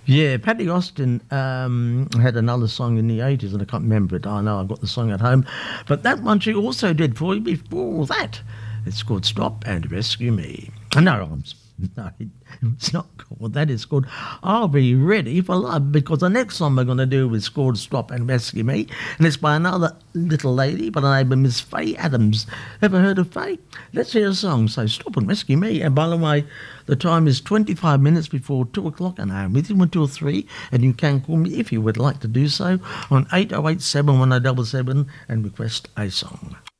Yeah, Paddy Austin had another song in the 80s, and I can't remember it. I know I've got the song at home. But that one she also did for you before that. It's called Stop and Rescue Me. No, no, it's not called that. It's called I'll Be Ready for Love, because the next song we're going to do is called Stop and Rescue Me, and it's by another little lady by the name of Miss Faye Adams. Ever heard of Faye? Let's hear a song. So Stop and Rescue Me. And by the way, the time is 25 minutes before 2 o'clock, and I'm with you until 3, and you can call me if you would like to do so on 8087 1077 and request a song.